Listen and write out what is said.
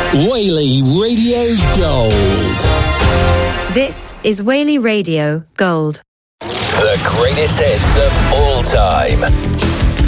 Whaley Radio Gold. This is Whaley Radio Gold. The greatest hits of all time.